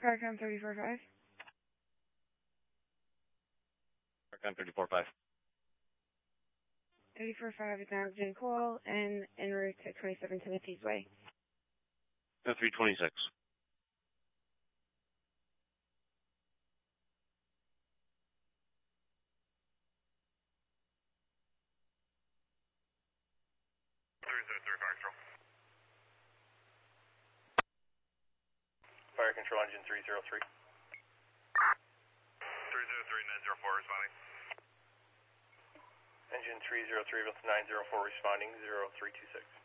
Paracom 34.5. Paracom 34.5. 34.5 is now Jen Cole and en route to 27 Timothy's Way. 326. Fire control engine 303. 303, 904 responding. Engine 303 with 904 responding, 0326.